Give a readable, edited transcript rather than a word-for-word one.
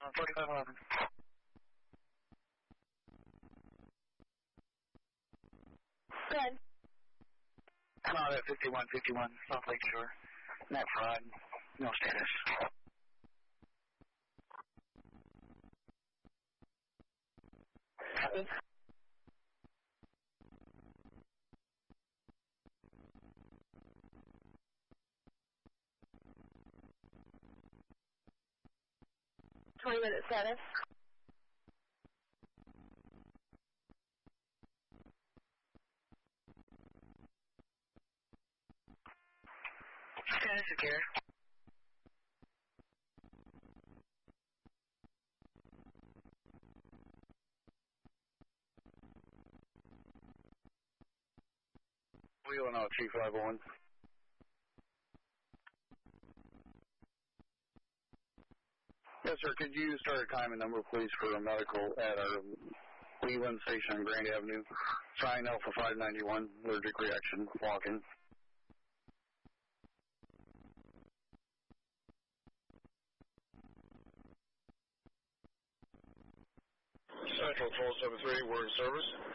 4511. Good. Not at 5151 South Lake Shore. Net fraud. No status. Copy. Minute status. Status secure. We will know, Chief 501. Yes, sir. Could you start a time and number, please, for a medical at our Cleveland station on Grand Avenue? Sign Alpha 591, allergic reaction, walk-in. Central 1273, we're in service.